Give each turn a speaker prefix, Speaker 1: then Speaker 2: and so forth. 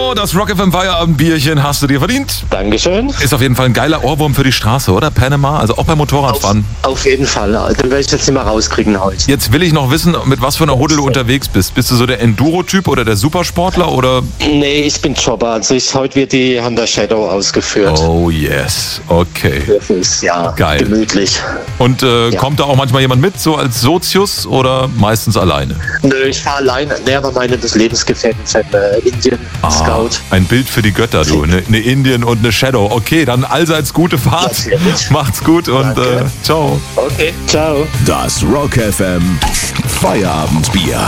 Speaker 1: So, das Rock FM Feierabendbierchen hast du dir verdient.
Speaker 2: Dankeschön.
Speaker 1: Ist auf jeden Fall ein geiler Ohrwurm für die Straße, oder? Panama, also auch beim Motorradfahren.
Speaker 2: Auf jeden Fall. Den werde ich jetzt nicht mal rauskriegen heute.
Speaker 1: Jetzt will ich noch wissen, mit was für einer Huddel du unterwegs bist. Bist du so der Enduro-Typ oder der Supersportler oder?
Speaker 2: Nee, ich bin Jobber. Also heute wird die Honda Shadow ausgeführt.
Speaker 1: Oh yes, okay.
Speaker 2: Das ist ja
Speaker 1: geil.
Speaker 2: Gemütlich.
Speaker 1: Und kommt da auch manchmal jemand mit, so als Sozius oder meistens alleine?
Speaker 2: Nö, ich fahre alleine. Nee, aber meine Lebensgefährten von Indien Scout.
Speaker 1: Ein Bild für die Götter, du. Eine Indien und eine Shadow. Okay, dann allseits gute Fahrt.
Speaker 2: Natürlich.
Speaker 1: Macht's gut und ciao.
Speaker 2: Okay, ciao.
Speaker 3: Das Rock FM Feierabendbier.